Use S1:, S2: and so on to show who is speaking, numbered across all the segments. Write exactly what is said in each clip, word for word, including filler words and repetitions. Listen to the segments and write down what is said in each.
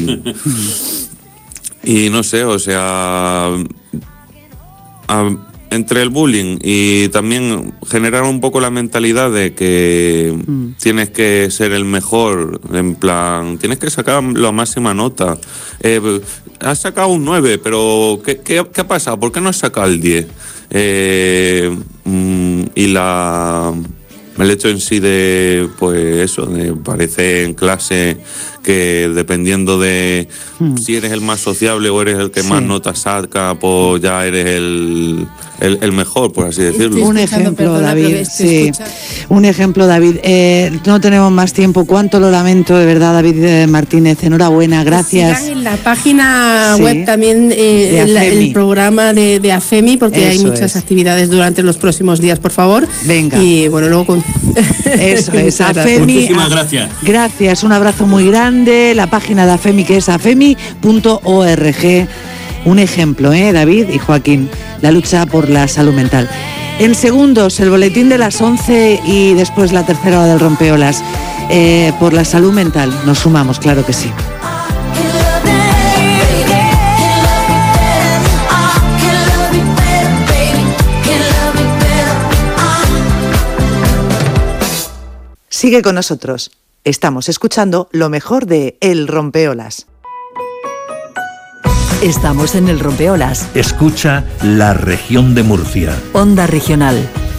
S1: y, y no sé, o sea, a, entre el bullying y también generar un poco la mentalidad de que mm. tienes que ser el mejor, en plan, tienes que sacar la máxima nota. Eh, has sacado un nueve, pero ¿qué, qué, qué ha pasado? ¿Por qué no has sacado el diez? Eh, mm, y la... El hecho en sí de, pues eso, de parece en clase que dependiendo de hmm. si eres el más sociable o eres el que sí. más notas saca, pues ya eres el, el, el mejor, por así decirlo.
S2: Un ejemplo, perdona, David. Sí. Un ejemplo, David. Eh, no tenemos más tiempo. Cuánto lo lamento, de verdad, David eh, Martínez. Enhorabuena, gracias.
S3: Sigan en la página sí. web también eh, el, el programa de, de AFEMI, porque eso hay muchas es. actividades durante los próximos días, por favor.
S2: Venga.
S3: Y bueno, luego con...
S2: Eso es, AFEMI.
S4: Muchísimas gracias.
S2: Gracias, un abrazo muy grande. La página de AFEMI, que es afemi punto org. Un ejemplo, ¿eh, David y Joaquín? La lucha por la salud mental. En segundos, el boletín de las once y después la tercera hora del rompeolas. Eh, por la salud mental, nos sumamos, claro que sí. Sigue con nosotros. Estamos escuchando lo mejor de El Rompeolas.
S5: Estamos en El Rompeolas.
S6: Escucha La Región de Murcia.
S5: Onda Regional.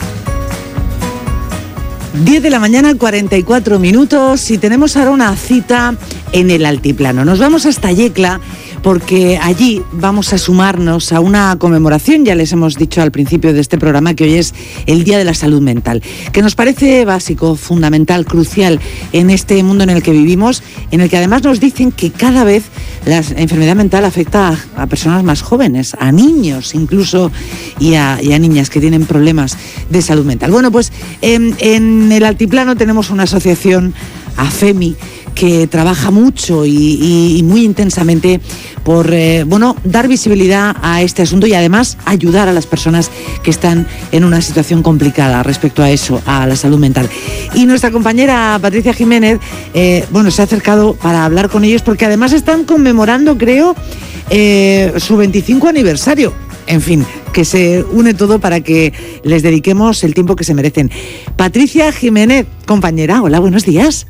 S2: diez de la mañana, cuarenta y cuatro minutos, y tenemos ahora una cita en el altiplano. Nos vamos hasta Yecla, porque allí vamos a sumarnos a una conmemoración, ya les hemos dicho al principio de este programa que hoy es el Día de la Salud Mental, que nos parece básico, fundamental, crucial en este mundo en el que vivimos, en el que además nos dicen que cada vez la enfermedad mental afecta a, a personas más jóvenes, a niños incluso, y a, y a niñas que tienen problemas de salud mental. Bueno, pues en, en el altiplano tenemos una asociación, AFEMI, que trabaja mucho y, y, y muy intensamente por eh, bueno, dar visibilidad a este asunto y además ayudar a las personas que están en una situación complicada respecto a eso, a la salud mental. Y nuestra compañera Patricia Jiménez eh, bueno, se ha acercado para hablar con ellos porque además están conmemorando, creo, eh, su veinticinco aniversario. En fin, que se une todo para que les dediquemos el tiempo que se merecen. Patricia Jiménez, compañera, hola, buenos días.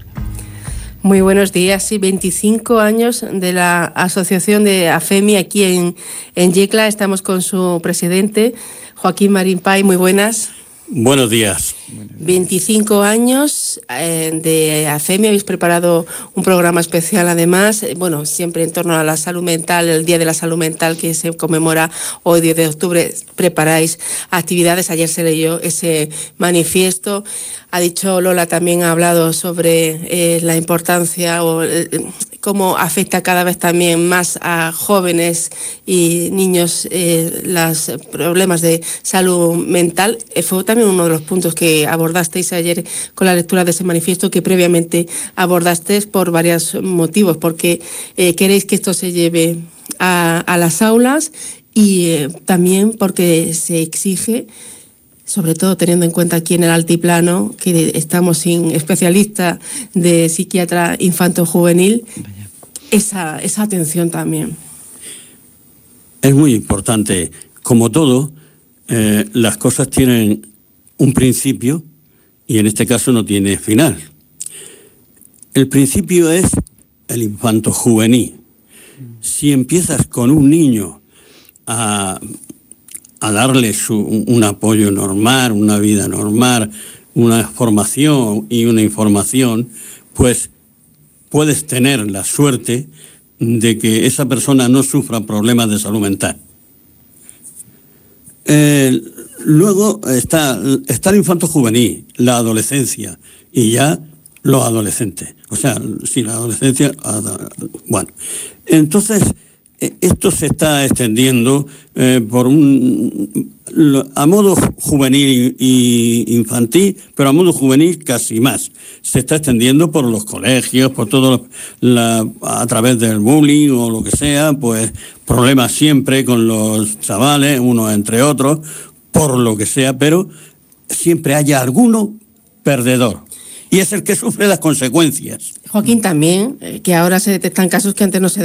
S3: Muy buenos días, sí, veinticinco años de la asociación de AFEMI aquí en, en Yecla. Estamos con su presidente, Joaquín Marín Pay. Muy buenas.
S4: Buenos días.
S3: veinticinco años eh, de AFEMI, habéis preparado un programa especial además, eh, bueno, siempre en torno a la salud mental, el Día de la Salud Mental que se conmemora hoy, diez de octubre, preparáis actividades, ayer se leyó ese manifiesto. Ha dicho Lola, también ha hablado sobre eh, la importancia o eh, cómo afecta cada vez también más a jóvenes y niños eh, los problemas de salud mental. Eh, fue también uno de los puntos que abordasteis ayer con la lectura de ese manifiesto, que previamente abordasteis por varios motivos, porque eh, queréis que esto se lleve a, a las aulas y eh, también porque se exige, sobre todo teniendo en cuenta aquí en el altiplano que estamos sin especialista de psiquiatra infanto-juvenil, esa, esa atención también.
S4: Es muy importante. Como todo, eh, las cosas tienen un principio y en este caso no tiene final. El principio es el infanto-juvenil. Si empiezas con un niño a... a darle su, un apoyo normal, una vida normal, una formación y una información, pues puedes tener la suerte de que esa persona no sufra problemas de salud mental. Eh, luego está, está el infanto juvenil, la adolescencia y ya los adolescentes. O sea, sí, la adolescencia, bueno. Entonces, esto se está extendiendo eh, por un a modo juvenil y infantil, pero a modo juvenil casi más. Se está extendiendo por los colegios, por todo la, a través del bullying o lo que sea, pues problemas siempre con los chavales, unos entre otros, por lo que sea, pero siempre haya alguno perdedor. Y es el que sufre las consecuencias.
S3: Joaquín, también, eh, que ahora se detectan casos que antes no se